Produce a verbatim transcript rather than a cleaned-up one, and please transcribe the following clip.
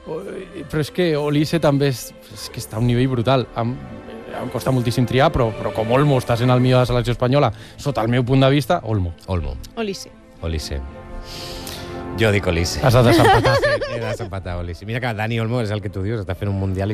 Però és que Olise també és, és que està a un nivell brutal. Em, em costa moltíssim triar, però, però com Olmo està sent el millor de la selecció espanyola, sota el meu punt de vista, Olmo. Olmo. Olise. Olise. Jo dic Olise. Has de desempatar. Sí, he de desempatar Olise. Mira que Dani Olmo és el que tu dius, està fent un mundial i